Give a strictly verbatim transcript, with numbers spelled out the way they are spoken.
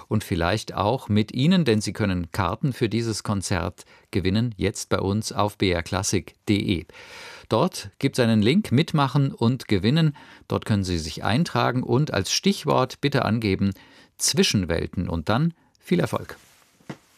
und vielleicht auch mit Ihnen, denn Sie können Karten für dieses Konzert gewinnen, jetzt bei uns auf b r klassik punkt d e. Dort gibt es einen Link, mitmachen und gewinnen. Dort können Sie sich eintragen und als Stichwort bitte angeben Zwischenwelten und dann viel Erfolg.